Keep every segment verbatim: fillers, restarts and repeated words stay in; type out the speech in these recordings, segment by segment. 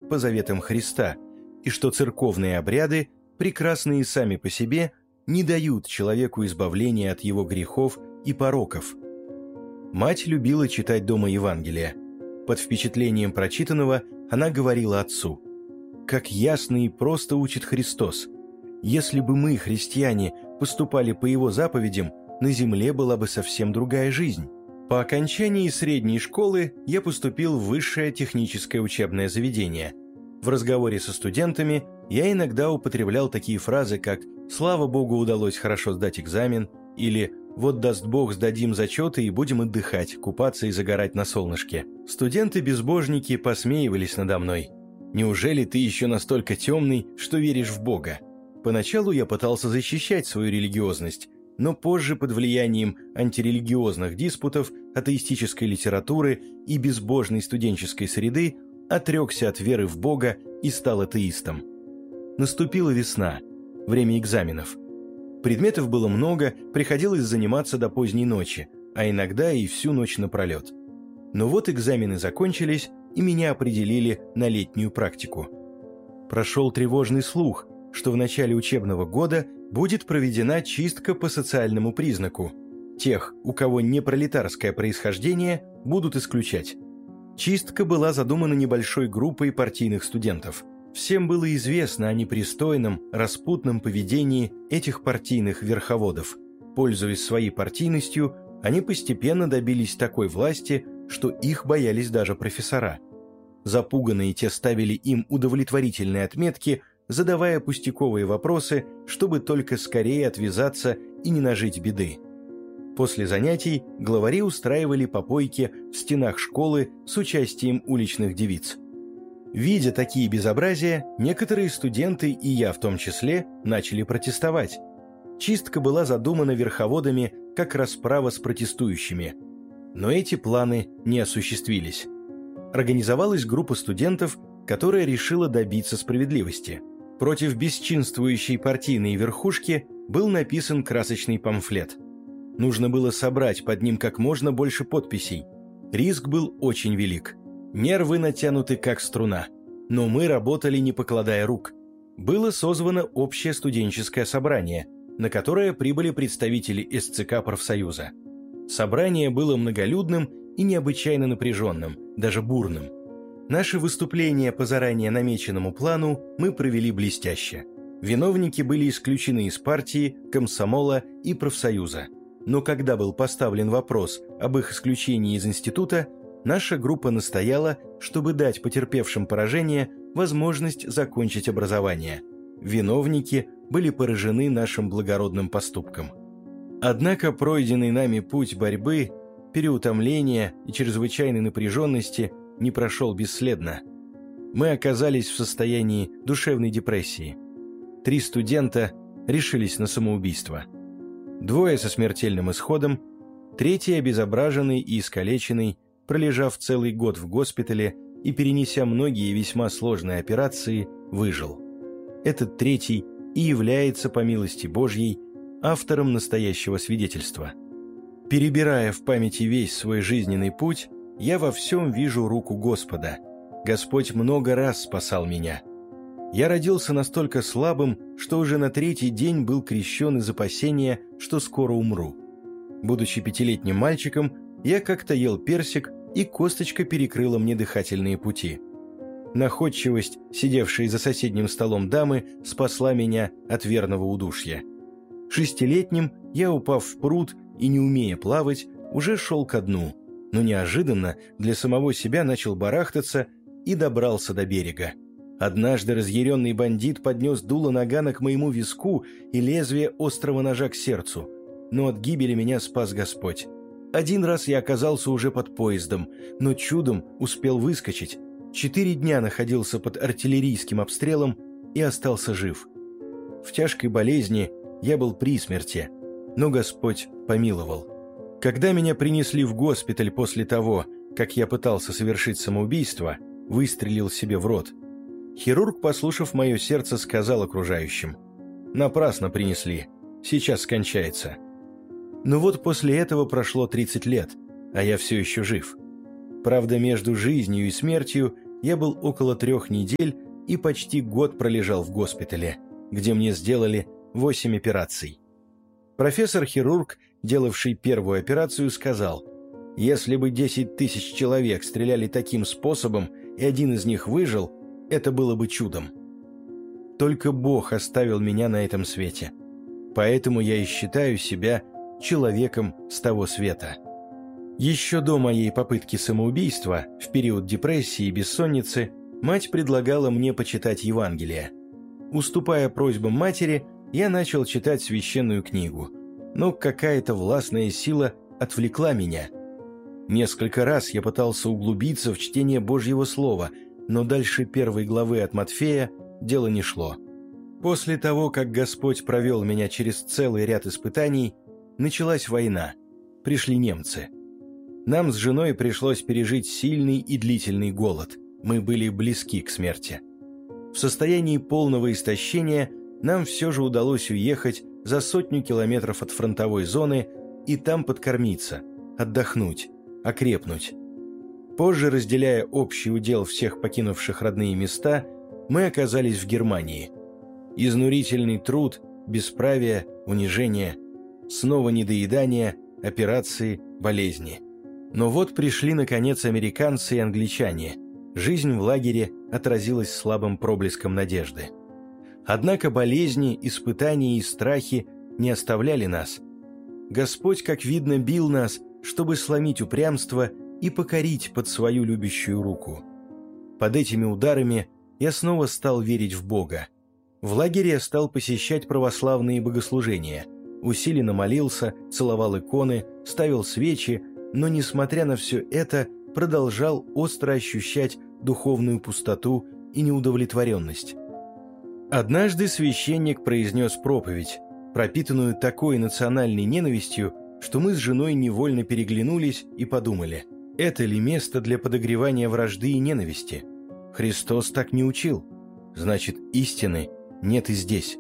по заветам Христа, и что церковные обряды, прекрасные сами по себе, не дают человеку избавления от его грехов и пороков. Мать любила читать дома Евангелие. Под впечатлением прочитанного она говорила отцу: «Как ясно и просто учит Христос! Если бы мы, христиане, поступали по его заповедям, на земле была бы совсем другая жизнь». По окончании средней школы я поступил в высшее техническое учебное заведение. В разговоре со студентами я иногда употреблял такие фразы, как «Слава Богу, удалось хорошо сдать экзамен» или «Вот даст Бог, сдадим зачеты и будем отдыхать, купаться и загорать на солнышке». Студенты-безбожники посмеивались надо мной. «Неужели ты еще настолько темный, что веришь в Бога?» Поначалу я пытался защищать свою религиозность, но позже под влиянием антирелигиозных диспутов, атеистической литературы и безбожной студенческой среды отрекся от веры в Бога и стал атеистом. Наступила весна, время экзаменов. Предметов было много, приходилось заниматься до поздней ночи, а иногда и всю ночь напролет. Но вот экзамены закончились, и меня определили на летнюю практику. Прошел тревожный слух, что в начале учебного года будет проведена чистка по социальному признаку. Тех, у кого не пролетарское происхождение, будут исключать. Чистка была задумана небольшой группой партийных студентов. Всем было известно о непристойном, распутном поведении этих партийных верховодов. Пользуясь своей партийностью, они постепенно добились такой власти, что их боялись даже профессора. Запуганные те ставили им удовлетворительные отметки, задавая пустяковые вопросы, чтобы только скорее отвязаться и не нажить беды. После занятий главари устраивали попойки в стенах школы с участием уличных девиц. Видя такие безобразия, некоторые студенты, и я в том числе, начали протестовать. Чистка была задумана верховодами как расправа с протестующими. Но эти планы не осуществились. Организовалась группа студентов, которая решила добиться справедливости. Против бесчинствующей партийной верхушки был написан красочный памфлет. Нужно было собрать под ним как можно больше подписей. Риск был очень велик. Нервы натянуты как струна. Но мы работали, не покладая рук. Было созвано общее студенческое собрание, на которое прибыли представители эс цэ ка профсоюза. Собрание было многолюдным и необычайно напряженным, даже бурным. Наше выступление по заранее намеченному плану мы провели блестяще. Виновники были исключены из партии, комсомола и профсоюза. Но когда был поставлен вопрос об их исключении из института, наша группа настояла, чтобы дать потерпевшим поражение возможность закончить образование. Виновники были поражены нашим благородным поступком. Однако пройденный нами путь борьбы, переутомления и чрезвычайной напряженности не прошел бесследно. Мы оказались в состоянии душевной депрессии. Три студента решились на самоубийство. Двое со смертельным исходом, третий обезображенный и искалеченный, пролежав целый год в госпитале и перенеся многие весьма сложные операции, выжил. Этот третий и является, по милости Божьей, автором настоящего свидетельства. Перебирая в памяти весь свой жизненный путь, я во всем вижу руку Господа. Господь много раз спасал меня. Я родился настолько слабым, что уже на третий день был крещен из опасения, что скоро умру. Будучи пятилетним мальчиком, я как-то ел персик, и косточка перекрыла мне дыхательные пути. Находчивость, сидевшей за соседним столом дамы, спасла меня от верного удушья. Шестилетним я, упав в пруд и не умея плавать, уже шел ко дну, но неожиданно для самого себя начал барахтаться и добрался до берега. Однажды разъяренный бандит поднес дуло нагана к моему виску и лезвие острого ножа к сердцу, но от гибели меня спас Господь. Один раз я оказался уже под поездом, но чудом успел выскочить. Четыре дня находился под артиллерийским обстрелом и остался жив. В тяжкой болезни я был при смерти, но Господь помиловал. Когда меня принесли в госпиталь после того, как я пытался совершить самоубийство, выстрелил себе в рот, хирург, послушав мое сердце, сказал окружающим: «Напрасно принесли, сейчас скончается». Но вот после этого прошло тридцать лет, а я все еще жив. Правда, между жизнью и смертью я был около трех недель и почти год пролежал в госпитале, где мне сделали восемь операций. Профессор-хирург, делавший первую операцию, сказал: «Если бы десять тысяч человек стреляли таким способом, и один из них выжил, это было бы чудом». Только Бог оставил меня на этом свете. Поэтому я и считаю себя человеком с того света. Еще до моей попытки самоубийства, в период депрессии и бессонницы, мать предлагала мне почитать Евангелие. Уступая просьбам матери, я начал читать священную книгу, но какая-то властная сила отвлекла меня. Несколько раз я пытался углубиться в чтение Божьего Слова, но дальше первой главы от Матфея дело не шло. После того, как Господь провел меня через целый ряд испытаний, началась война. Пришли немцы. Нам с женой пришлось пережить сильный и длительный голод. Мы были близки к смерти. В состоянии полного истощения нам все же удалось уехать за сотню километров от фронтовой зоны и там подкормиться, отдохнуть, окрепнуть. Позже, разделяя общий удел всех покинувших родные места, мы оказались в Германии. Изнурительный труд, бесправие, унижение, снова недоедание, операции, болезни. Но вот пришли, наконец, американцы и англичане. Жизнь в лагере отразилась слабым проблеском надежды. Однако болезни, испытания и страхи не оставляли нас. Господь, как видно, бил нас, чтобы сломить упрямство и покорить под свою любящую руку. Под этими ударами я снова стал верить в Бога. В лагере я стал посещать православные богослужения, усиленно молился, целовал иконы, ставил свечи, но, несмотря на все это, продолжал остро ощущать духовную пустоту и неудовлетворенность. Однажды священник произнес проповедь, пропитанную такой национальной ненавистью, что мы с женой невольно переглянулись и подумали: это ли место для подогревания вражды и ненависти? Христос так не учил. Значит, истины нет и здесь.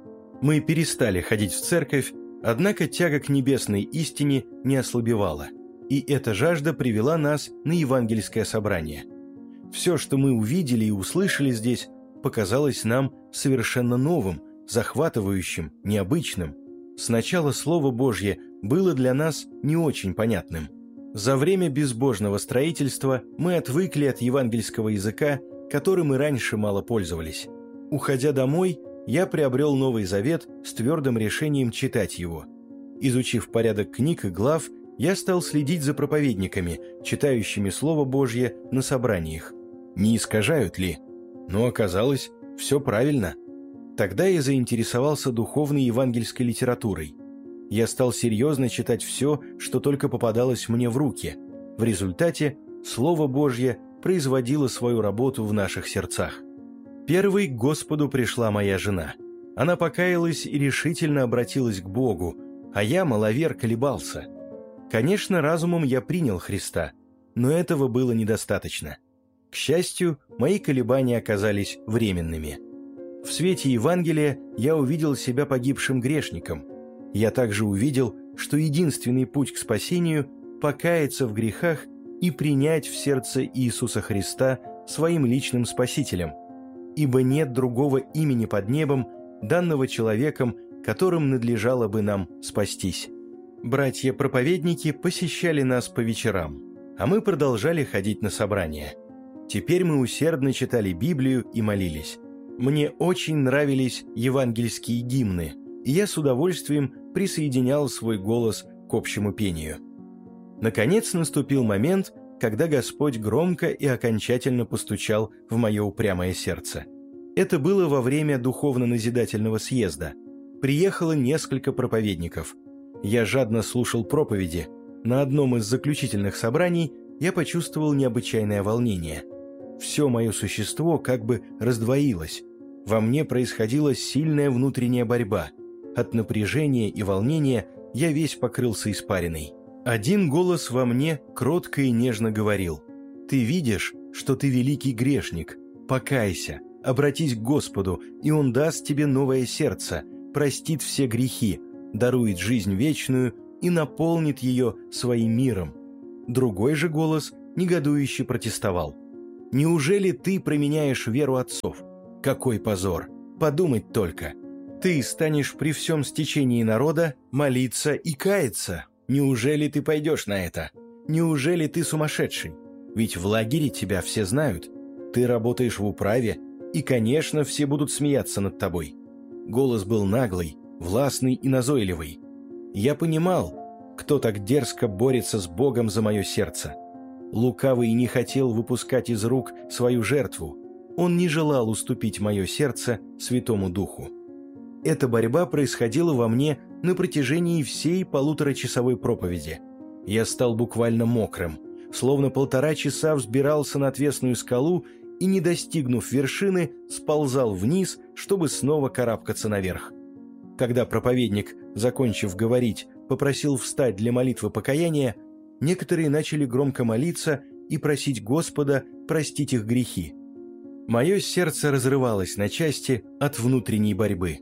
Мы перестали ходить в церковь, однако тяга к небесной истине не ослабевала, и эта жажда привела нас на евангельское собрание. Все, что мы увидели и услышали здесь, показалось нам совершенно новым, захватывающим, необычным. Сначала Слово Божье было для нас не очень понятным. За время безбожного строительства мы отвыкли от евангельского языка, которым и раньше мало пользовались. Уходя домой, я приобрел Новый Завет с твердым решением читать его. Изучив порядок книг и глав, я стал следить за проповедниками, читающими Слово Божье на собраниях. Не искажают ли? Но оказалось, все правильно. Тогда я заинтересовался духовной евангельской литературой. Я стал серьезно читать все, что только попадалось мне в руки. В результате Слово Божье производило свою работу в наших сердцах. Первой к Господу пришла моя жена. Она покаялась и решительно обратилась к Богу, а я, маловер, колебался. Конечно, разумом я принял Христа, но этого было недостаточно. К счастью, мои колебания оказались временными. В свете Евангелия я увидел себя погибшим грешником. Я также увидел, что единственный путь к спасению – покаяться в грехах и принять в сердце Иисуса Христа своим личным Спасителем, ибо нет другого имени под небом, данного человеком, которым надлежало бы нам спастись. Братья-проповедники посещали нас по вечерам, а мы продолжали ходить на собрания. Теперь мы усердно читали Библию и молились. Мне очень нравились евангельские гимны, и я с удовольствием присоединял свой голос к общему пению. Наконец наступил момент, когда Господь громко и окончательно постучал в мое упрямое сердце. Это было во время духовно-назидательного съезда. Приехало несколько проповедников. Я жадно слушал проповеди. На одном из заключительных собраний я почувствовал необычайное волнение. Все мое существо как бы раздвоилось. Во мне происходила сильная внутренняя борьба. От напряжения и волнения я весь покрылся испариной. Один голос во мне кротко и нежно говорил: «Ты видишь, что ты великий грешник. Покайся, обратись к Господу, и Он даст тебе новое сердце, простит все грехи, дарует жизнь вечную и наполнит ее своим миром». Другой же голос негодующе протестовал: Неужели ты променяешь веру отцов? Какой позор! Подумать только. Ты станешь при всем стечении народа молиться и каяться. Неужели ты пойдешь на это? Неужели ты сумасшедший? Ведь в лагере тебя все знают. Ты работаешь в управе, и, конечно, все будут смеяться над тобой. Голос был наглый, властный и назойливый. Я понимал, кто так дерзко борется с Богом за мое сердце. Лукавый не хотел выпускать из рук свою жертву. Он не желал уступить мое сердце Святому Духу. Эта борьба происходила во мне на протяжении всей полуторачасовой проповеди. Я стал буквально мокрым, словно полтора часа взбирался на отвесную скалу и, не достигнув вершины, сползал вниз, чтобы снова карабкаться наверх. Когда проповедник, закончив говорить, попросил встать для молитвы покаяния, некоторые начали громко молиться и просить Господа простить их грехи. Мое сердце разрывалось на части от внутренней борьбы.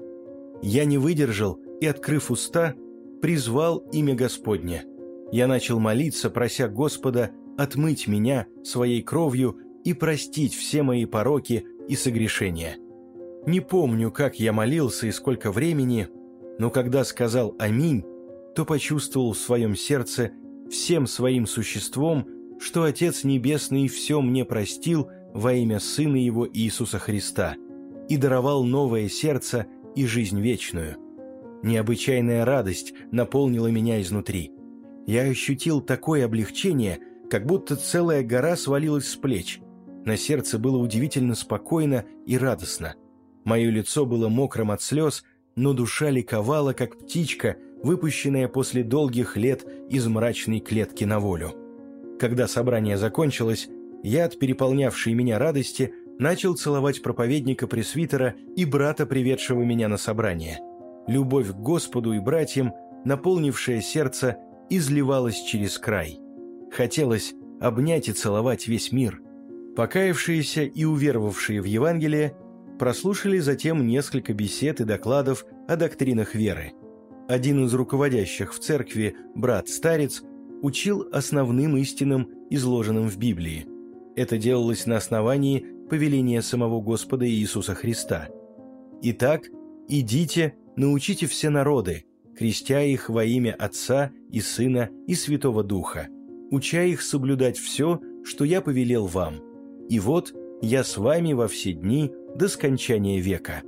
Я не выдержал и, открыв уста, призвал имя Господне. Я начал молиться, прося Господа отмыть меня своей кровью и простить все мои пороки и согрешения. Не помню, как я молился и сколько времени, но когда сказал «Аминь», то почувствовал в своем сердце всем своим существом, что Отец Небесный все мне простил во имя Сына Его Иисуса Христа и даровал новое сердце и жизнь вечную. Необычайная радость наполнила меня изнутри. Я ощутил такое облегчение, как будто целая гора свалилась с плеч. На сердце было удивительно спокойно и радостно. Мое лицо было мокрым от слез, но душа ликовала, как птичка, выпущенная после долгих лет из мрачной клетки на волю. Когда собрание закончилось, я от переполнявшей меня радости начал целовать проповедника-пресвитера и брата, приведшего меня на собрание. Любовь к Господу и братьям, наполнившая сердце, изливалась через край. Хотелось обнять и целовать весь мир. Покаявшиеся и уверовавшие в Евангелие прослушали затем несколько бесед и докладов о доктринах веры. Один из руководящих в церкви, брат-старец, учил основным истинам, изложенным в Библии. Это делалось на основании повеления самого Господа Иисуса Христа. «Итак, идите, научите все народы, крестя их во имя Отца и Сына и Святого Духа, уча их соблюдать все, что я повелел вам. И вот я с вами во все дни до скончания века».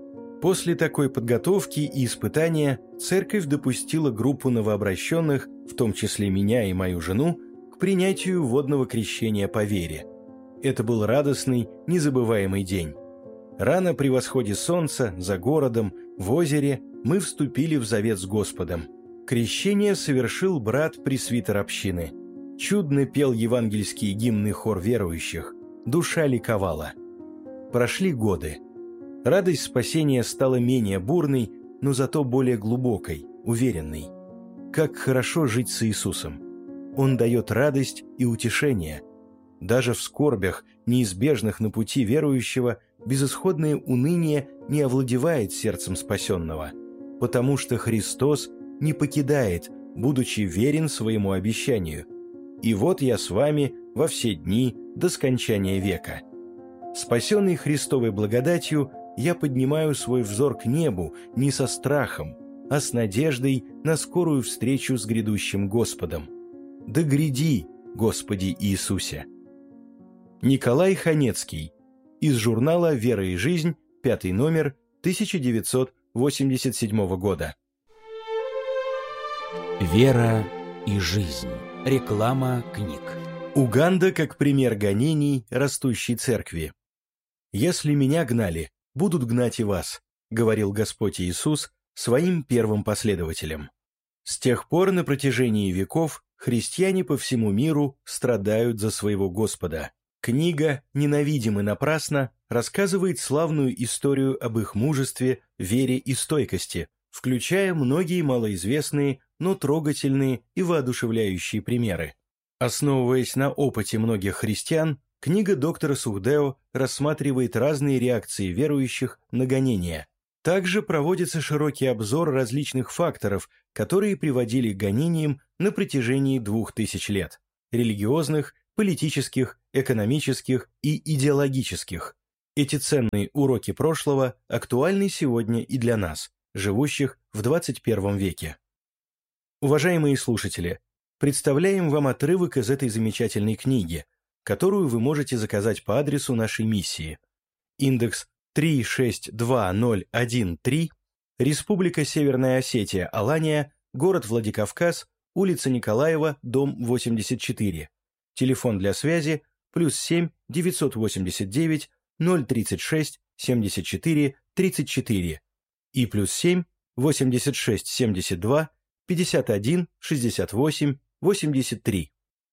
После такой подготовки и испытания церковь допустила группу новообращенных, в том числе меня и мою жену, к принятию водного крещения по вере. Это был радостный, незабываемый день. Рано при восходе солнца, за городом, в озере, мы вступили в завет с Господом. Крещение совершил брат-пресвитер общины. Чудно пел евангельский гимны хор верующих. Душа ликовала. Прошли годы. Радость спасения стала менее бурной, но зато более глубокой, уверенной. Как хорошо жить с Иисусом. Он дает радость и утешение. Даже в скорбях, неизбежных на пути верующего, безысходное уныние не овладевает сердцем спасенного, потому что Христос не покидает, будучи верен своему обещанию. «И вот я с вами во все дни до скончания века». Спасенный Христовой благодатью, я поднимаю свой взор к небу не со страхом, а с надеждой на скорую встречу с грядущим Господом. Да гряди, Господи Иисусе! Николай Ханецкий. Из журнала «Вера и жизнь», пятый номер, тысяча девятьсот восемьдесят седьмого года. Вера и жизнь. Реклама книг. Уганда как пример гонений растущей церкви. «Если меня гнали, будут гнать и вас», — говорил Господь Иисус своим первым последователям. С тех пор на протяжении веков христиане по всему миру страдают за своего Господа. Книга «Ненавидимы напрасно» рассказывает славную историю об их мужестве, вере и стойкости, включая многие малоизвестные, но трогательные и воодушевляющие примеры. Основываясь на опыте многих христиан, книга доктора Сухдео рассматривает разные реакции верующих на гонения. Также проводится широкий обзор различных факторов, которые приводили к гонениям на протяжении двух тысяч лет – религиозных, политических, экономических и идеологических. Эти ценные уроки прошлого актуальны сегодня и для нас, живущих в двадцать первом веке. Уважаемые слушатели, представляем вам отрывок из этой замечательной книги, которую вы можете заказать по адресу нашей миссии. Индекс три шесть два ноль один три, Республика Северная Осетия, Алания, город Владикавказ, улица Николаева, дом восемьдесят четыре. Телефон для связи плюс семь девятьсот восемьдесят девять ноль тридцать шесть семьдесят четыре тридцать четыре и плюс семь восемьдесят шесть семьдесят два пятьдесят один шестьдесят восемь восемьдесят три.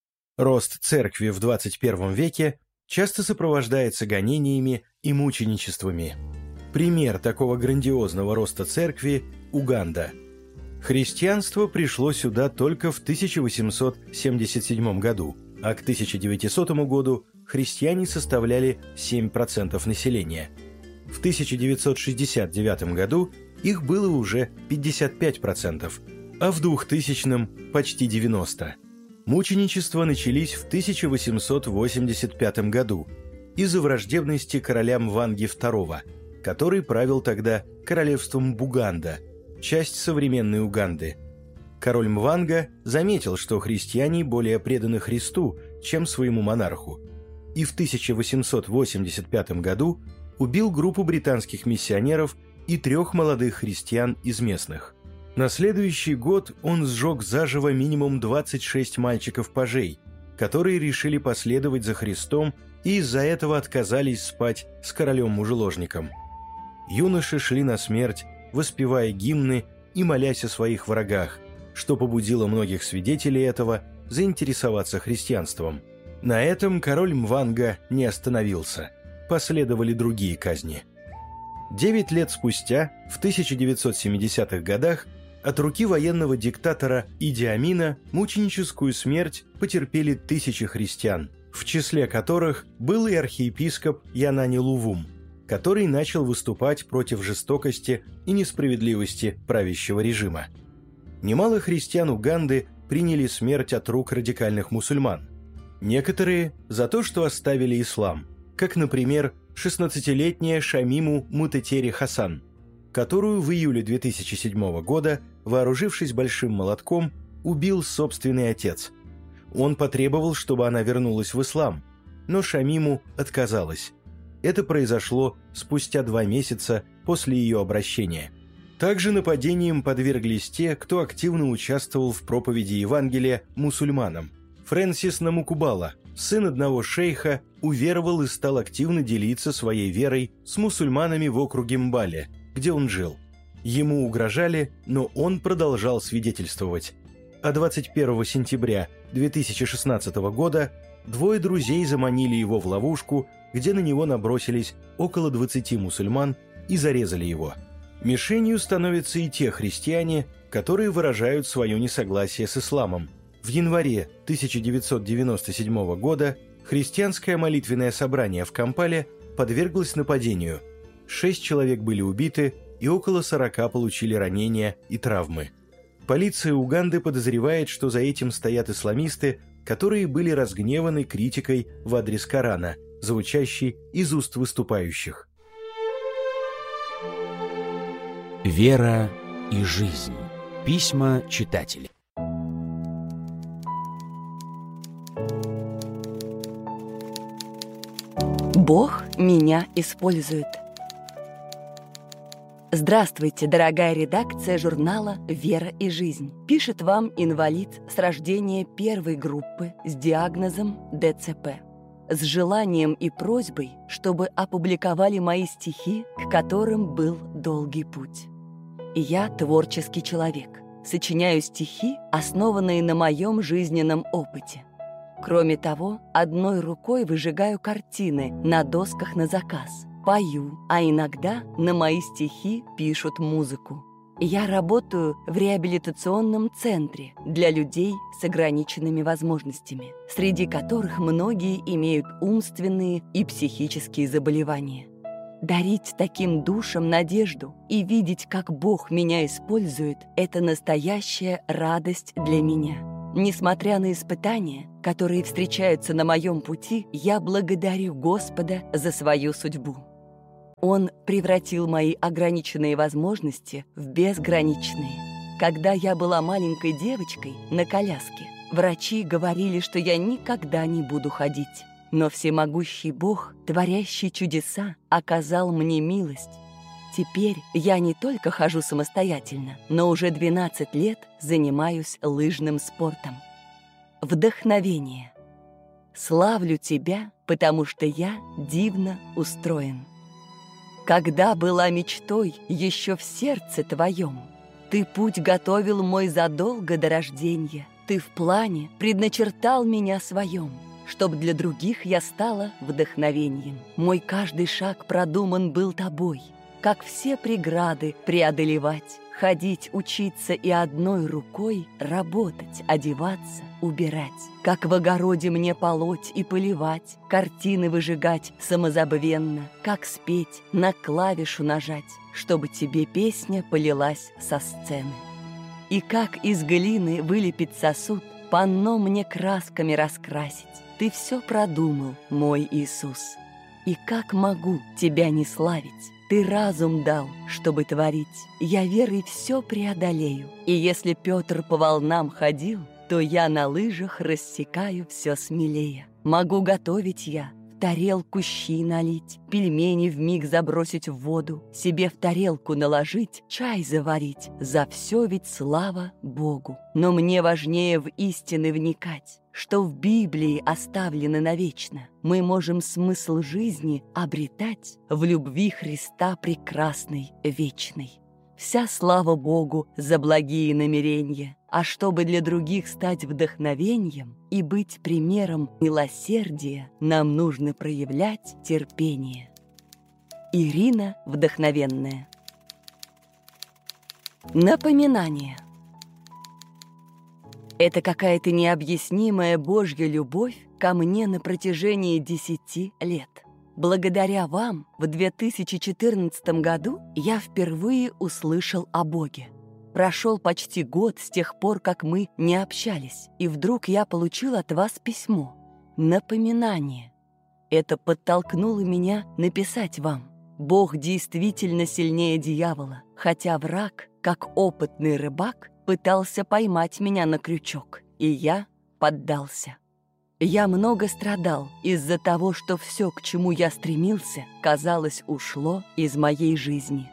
Рост церкви в двадцать первом веке часто сопровождается гонениями и мученичествами. Пример такого грандиозного роста церкви – Уганда. Христианство пришло сюда только в тысяча восемьсот семьдесят седьмом году, а к тысяча девятисотому году христиане составляли семь процентов населения. В тысяча девятьсот шестьдесят девятом году их было уже пятьдесят пять процентов, а в двухтысячном – почти девяносто процентов. Мученичества начались в тысяча восемьсот восемьдесят пятом году из-за враждебности короля Мванги второго, который правил тогда королевством Буганда, часть современной Уганды. Король Мванга заметил, что христиане более преданы Христу, чем своему монарху, и в тысяча восемьсот восемьдесят пятом году убил группу британских миссионеров и трех молодых христиан из местных. На следующий год он сжег заживо минимум двадцать шесть мальчиков-пажей, которые решили последовать за Христом и из-за этого отказались спать с королем-мужеложником. Юноши шли на смерть, воспевая гимны и молясь о своих врагах, что побудило многих свидетелей этого заинтересоваться христианством. На этом король Мванга не остановился. Последовали другие казни. Девять лет спустя, в тысяча девятьсот семидесятых годах, от руки военного диктатора Иди Амина мученическую смерть потерпели тысячи христиан, в числе которых был и архиепископ Янани Лувум, который начал выступать против жестокости и несправедливости правящего режима. Немало христиан Уганды приняли смерть от рук радикальных мусульман. Некоторые за то, что оставили ислам, как, например, шестнадцатилетняя Шамиму Мутетери Хасан, которую в июле две тысячи седьмого года, вооружившись большим молотком, убил собственный отец. Он потребовал, чтобы она вернулась в ислам, но Шамиму отказалась. Это произошло спустя два месяца после ее обращения. Также нападениям подверглись те, кто активно участвовал в проповеди Евангелия мусульманам. Фрэнсис Намукубала, сын одного шейха, уверовал и стал активно делиться своей верой с мусульманами в округе Мбале, где он жил. Ему угрожали, но он продолжал свидетельствовать. А двадцать первого сентября две тысячи шестнадцатого года двое друзей заманили его в ловушку, где на него набросились около двадцати мусульман и зарезали его. Мишенью становятся и те христиане, которые выражают свое несогласие с исламом. В январе тысяча девятьсот девяносто седьмого года христианское молитвенное собрание в Кампале подверглось нападению. Шесть человек были убиты и около сорока получили ранения и травмы. Полиция Уганды подозревает, что за этим стоят исламисты, которые были разгневаны критикой в адрес Корана, звучащей из уст выступающих. Вера и жизнь. Письма читателей. Бог меня использует. Здравствуйте, дорогая редакция журнала «Вера и жизнь». Пишет вам инвалид с рождения первой группы с диагнозом дэ цэ пэ. С желанием и просьбой, чтобы опубликовали мои стихи, к которым был долгий путь. Я творческий человек. Сочиняю стихи, основанные на моем жизненном опыте. Кроме того, одной рукой выжигаю картины на досках на заказ. Пою, а иногда на мои стихи пишут музыку. Я работаю в реабилитационном центре для людей с ограниченными возможностями, среди которых многие имеют умственные и психические заболевания. Дарить таким душам надежду и видеть, как Бог меня использует, это настоящая радость для меня. Несмотря на испытания, которые встречаются на моем пути, я благодарю Господа за свою судьбу. Он превратил мои ограниченные возможности в безграничные. Когда я была маленькой девочкой на коляске, врачи говорили, что я никогда не буду ходить. Но всемогущий Бог, творящий чудеса, оказал мне милость. Теперь я не только хожу самостоятельно, но уже двенадцать лет занимаюсь лыжным спортом. Вдохновение. Славлю тебя, потому что я дивно устроен. Когда была мечтой еще в сердце твоем, ты путь готовил мой задолго до рождения. Ты в плане предначертал меня своем, чтоб для других я стала вдохновением. Мой каждый шаг продуман был тобой, как все преграды преодолевать, ходить, учиться и одной рукой работать, одеваться, убирать, как в огороде мне полоть и поливать, картины выжигать самозабвенно, как спеть, на клавишу нажать, чтобы тебе песня полилась со сцены. И как из глины вылепить сосуд, панно мне красками раскрасить. Ты все продумал, мой Иисус. И как могу тебя не славить? Ты разум дал, чтобы творить. Я верой все преодолею. И если Петр по волнам ходил, то я на лыжах рассекаю все смелее. Могу готовить я, в тарелку щи налить, пельмени вмиг забросить в воду, себе в тарелку наложить, чай заварить. За все ведь слава Богу. Но мне важнее в истины вникать, что в Библии оставлено навечно. Мы можем смысл жизни обретать в любви Христа прекрасной, вечной. Вся слава Богу за благие намерения, а чтобы для других стать вдохновением и быть примером милосердия, нам нужно проявлять терпение. Ирина Вдохновенная. Напоминание. Это какая-то необъяснимая Божья любовь ко мне на протяжении десяти лет. Благодаря вам в две тысячи четырнадцатом году я впервые услышал о Боге. Прошел почти год с тех пор, как мы не общались, и вдруг я получил от вас письмо, напоминание. Это подтолкнуло меня написать вам. Бог действительно сильнее дьявола, хотя враг, как опытный рыбак, пытался поймать меня на крючок, и я поддался. Я много страдал из-за того, что все, к чему я стремился, казалось, ушло из моей жизни.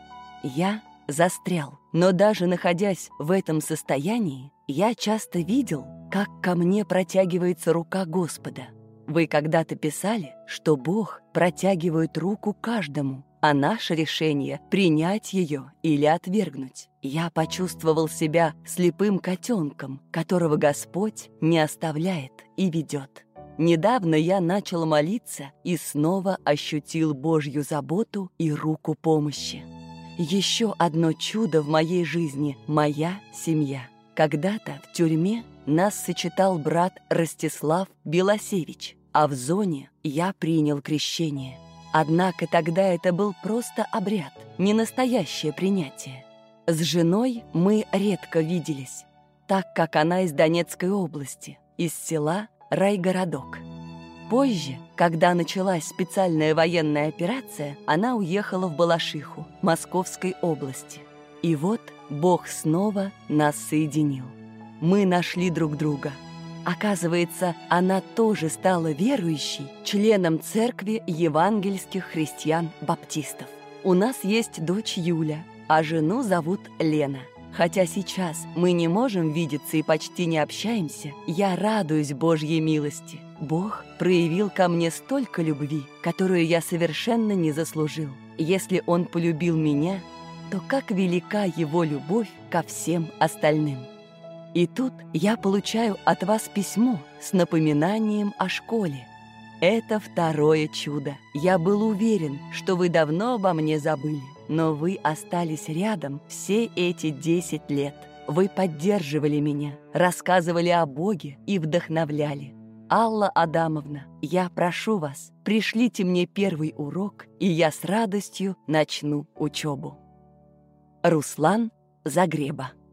Я застрял, но даже находясь в этом состоянии, я часто видел, как ко мне протягивается рука Господа. Вы когда-то писали, что Бог протягивает руку каждому, а наше решение — принять ее или отвергнуть. Я почувствовал себя слепым котенком, которого Господь не оставляет и ведет. Недавно я начал молиться и снова ощутил Божью заботу и руку помощи. Еще одно чудо в моей жизни — моя семья. Когда-то в тюрьме нас сочетал брат Ростислав Белосевич, а в зоне я принял крещение. Однако тогда это был просто обряд, не настоящее принятие. С женой мы редко виделись, так как она из Донецкой области, из села Райгородок. Позже, когда началась специальная военная операция, она уехала в Балашиху, Московской области. И вот Бог снова нас соединил. Мы нашли друг друга. Оказывается, она тоже стала верующей, членом церкви евангельских христиан-баптистов. У нас есть дочь Юля, а жену зовут Лена. Хотя сейчас мы не можем видеться и почти не общаемся, я радуюсь Божьей милости. Бог проявил ко мне столько любви, которую я совершенно не заслужил. Если Он полюбил меня, то как велика Его любовь ко всем остальным. И тут я получаю от вас письмо с напоминанием о школе. Это второе чудо. Я был уверен, что вы давно обо мне забыли, но вы остались рядом все эти десять лет. Вы поддерживали меня, рассказывали о Боге и вдохновляли. Алла Адамовна, я прошу вас, пришлите мне первый урок, и я с радостью начну учебу. Руслан Загреба.